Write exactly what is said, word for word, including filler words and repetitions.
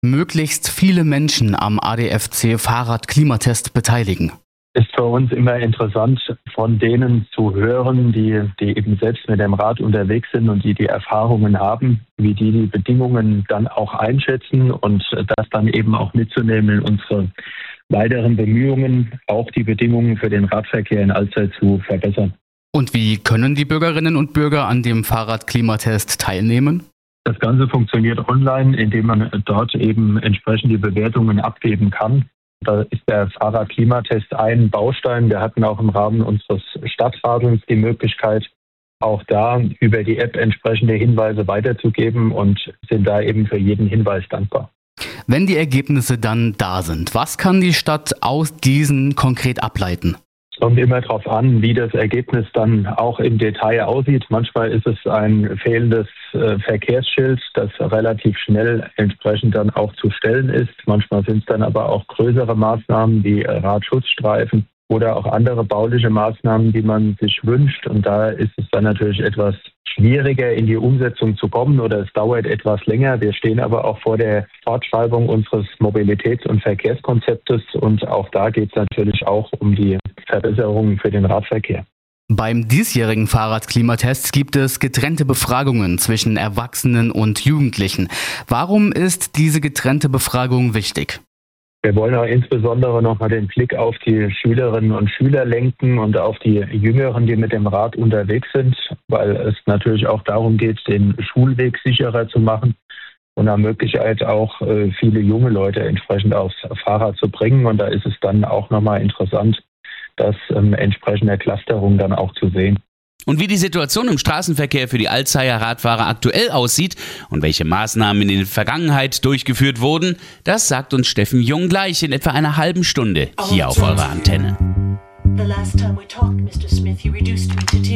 möglichst viele Menschen am A D F C Fahrrad-Klimatest beteiligen? Ist für uns immer interessant, von denen zu hören, die, die eben selbst mit dem Rad unterwegs sind und die die Erfahrungen haben, wie die die Bedingungen dann auch einschätzen und das dann eben auch mitzunehmen in unsere weiteren Bemühungen, auch die Bedingungen für den Radverkehr in Alzey zu verbessern. Und wie können die Bürgerinnen und Bürger an dem Fahrrad-Klimatest teilnehmen? Das Ganze funktioniert online, indem man dort eben entsprechend die Bewertungen abgeben kann. Da ist der Fahrrad-Klimatest ein Baustein. Wir hatten auch im Rahmen unseres Stadtradelns die Möglichkeit, auch da über die App entsprechende Hinweise weiterzugeben und sind da eben für jeden Hinweis dankbar. Wenn die Ergebnisse dann da sind, was kann die Stadt aus diesen konkret ableiten? Es kommt immer darauf an, wie das Ergebnis dann auch im Detail aussieht. Manchmal ist es ein fehlendes äh, Verkehrsschild, das relativ schnell entsprechend dann auch zu stellen ist. Manchmal sind es dann aber auch größere Maßnahmen wie äh, Radschutzstreifen oder auch andere bauliche Maßnahmen, die man sich wünscht. Und da ist es dann natürlich etwas schwieriger, in die Umsetzung zu kommen oder es dauert etwas länger. Wir stehen aber auch vor der Fortschreibung unseres Mobilitäts- und Verkehrskonzeptes und auch da geht es natürlich auch um die Verbesserungen für den Radverkehr. Beim diesjährigen Fahrrad-Klimatest gibt es getrennte Befragungen zwischen Erwachsenen und Jugendlichen. Warum ist diese getrennte Befragung wichtig? Wir wollen auch insbesondere nochmal den Blick auf die Schülerinnen und Schüler lenken und auf die Jüngeren, die mit dem Rad unterwegs sind, weil es natürlich auch darum geht, den Schulweg sicherer zu machen und nach Möglichkeit auch äh, viele junge Leute entsprechend aufs Fahrrad zu bringen. Und da ist es dann auch nochmal interessant, das ähm, entsprechende Clusterung dann auch zu sehen. Und wie die Situation im Straßenverkehr für die Alzeyer Radfahrer aktuell aussieht und welche Maßnahmen in der Vergangenheit durchgeführt wurden, das sagt uns Steffen Jung gleich in etwa einer halben Stunde hier auf eurer Antenne. The last time we talked, Mister Smith, you reduced me to